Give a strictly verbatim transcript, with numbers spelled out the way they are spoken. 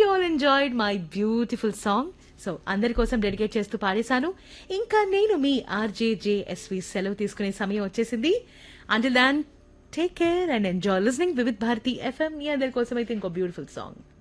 You all enjoyed my beautiful song. So అందరి కోసం dedicate చేస్తూ పాడేశాను. ఇంకా నేను మీ ఆర్జేజేఎస్వి సెలవు తీసుకునే సమయం వచ్చేసింది. Until than take care and enjoy listening Vividh Bharati FM. మీ అందరి కోసం అయితే ఇంకో బ్యూటిఫుల్ సాంగ్.